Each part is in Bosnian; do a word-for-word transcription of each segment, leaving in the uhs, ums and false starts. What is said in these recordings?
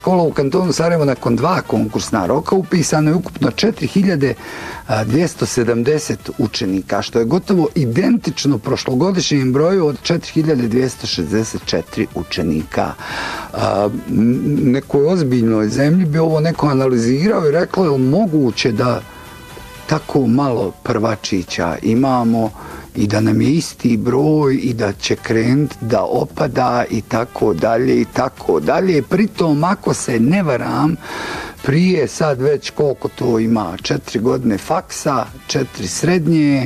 Škola u kantonu Sarajevo nakon dva konkursna roka upisano je ukupno četiri hiljade dvjesto sedamdeset učenika, što je gotovo identično prošlogodišnjem broju od četiri hiljade dvjesto šezdeset četiri učenika. Nekoj ozbiljnoj zemlji bi ovo neko analizirao i reklo je moguće da tako malo prvačića imamo i da nam je isti broj i da će krenuti da opada i tako dalje i tako dalje. Pritom, ako se ne varam, prije sad već koliko to ima, četiri godine faksa, četiri srednje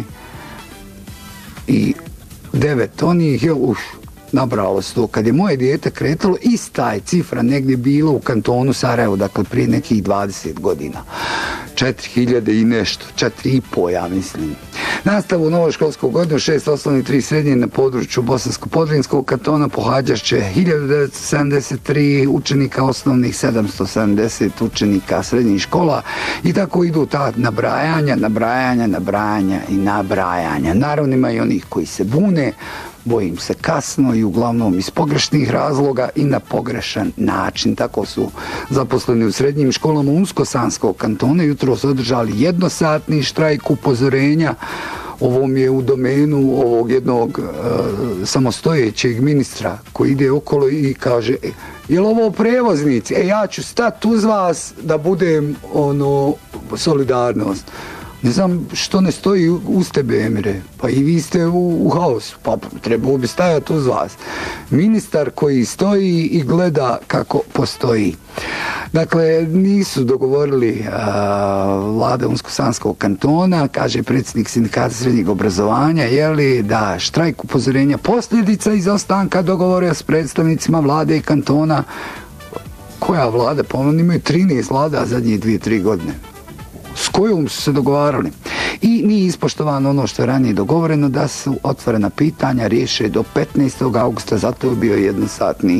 i devet onih, je, uf, nabralo se to. Kad je moje dijete kretalo, ista je cifra negdje bila u kantonu Sarajevo, dakle prije nekih dvadeset godina. četiri hiljade i nešto, četiri i po, ja mislim. Nastavu u novoj školskoj godinu, šest osnovnih, tri srednje na području Bosansko-Podrinskog kantona pohađat će hiljadu devetsto sedamdeset tri učenika osnovnih, sedamsto sedamdeset učenika srednjih škola i tako idu ta nabrajanja, nabrajanja, nabrajanja i nabrajanja. Naravno ima i onih koji se bune, bojim se kasno i uglavnom iz pogrešnih razloga i na pogrešan način. Tako su zaposleni u srednjim školama Unsko-Sanskog kantona jutro su održali jednosatni štrajk upozorenja. Ovom je u domenu ovog jednog e, samostojećeg ministra koji ide okolo i kaže, je li ovo prevoznici? E, ja ću stati uz vas da budem ono solidarnost. Ne znam što ne stoji uz tebe, Emire, pa i vi ste u, u haosu, pa trebalo bi stajati uz vas. Ministar koji stoji i gleda kako postoji. Dakle, nisu dogovorili a, vlada Unsko-Sanskog kantona, kaže predsjednik sindikata srednjeg obrazovanja, je li da štrajk upozorenja posljedica izostanka dogovora s predstavnicima vlade i kantona. Koja vlada? Pa ono imaju trinaest vlada zadnje dvije, tri godine. S kojom su se dogovarali. I nije ispoštovano ono što je ranije dogovoreno da su otvorena pitanja riješe do petnaestog augusta, zato je bio jednosatni.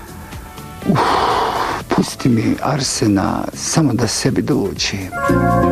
Uf, pusti mi Arsena, samo da sebi dođe.